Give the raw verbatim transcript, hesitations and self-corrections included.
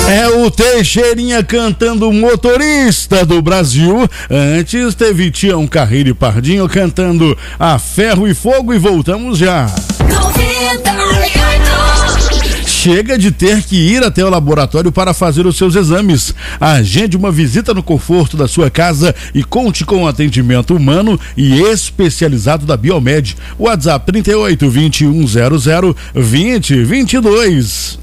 É o Teixeirinha cantando Motorista do Brasil. Antes teve Tião Carreiro e Pardinho cantando A Ferro e Fogo e voltamos já. Chega de ter que ir até o laboratório para fazer os seus exames. Agende uma visita no conforto da sua casa e conte com o atendimento humano e especializado da Biomed. WhatsApp trinta e oito, vinte e um, zero zero, vinte, vinte e dois.